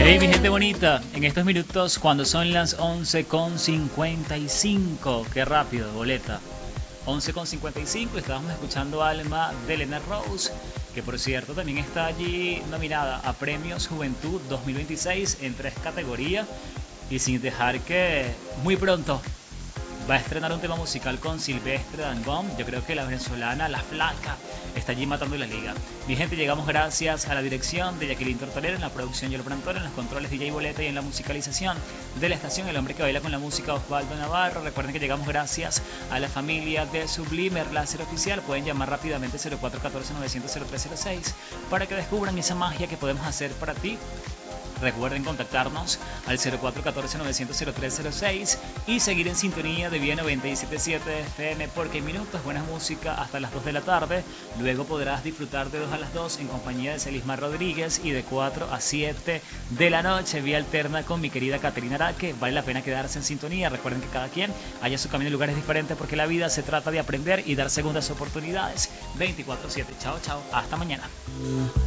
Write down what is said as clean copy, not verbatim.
Hey, mi gente bonita, en estos minutos cuando son las 11:55, qué rápido, boleta. 11:55, estábamos escuchando Alma de Elena Rose, que por cierto también está allí nominada a Premios Juventud 2026 en 3 categorías, y sin dejar que muy pronto va a estrenar un tema musical con Silvestre Dangond. Yo creo que la venezolana, la flaca, está allí matando la liga. Mi gente, llegamos gracias a la dirección de Jacqueline Tortolero, en la producción Yolo Prantor, en los controles DJ Boleta y en la musicalización de la estación El Hombre que Baila con la Música, Osvaldo Navarro. Recuerden que llegamos gracias a la familia de Sublimer Láser Oficial. Pueden llamar rápidamente 0414-900-0306 para que descubran esa magia que podemos hacer para ti. Recuerden contactarnos al 0414-900-0306 y seguir en sintonía de Vía 97.7 FM, porque en minutos buena música hasta las 2 de la tarde. Luego podrás disfrutar de 2 a las 2 en compañía de Celismar Rodríguez, y de 4 a 7 de la noche vía alterna con mi querida Caterina Araque. Vale la pena quedarse en sintonía. Recuerden que cada quien haya su camino en lugares diferentes, porque la vida se trata de aprender y dar segundas oportunidades 24/7. Chao, chao. Hasta mañana.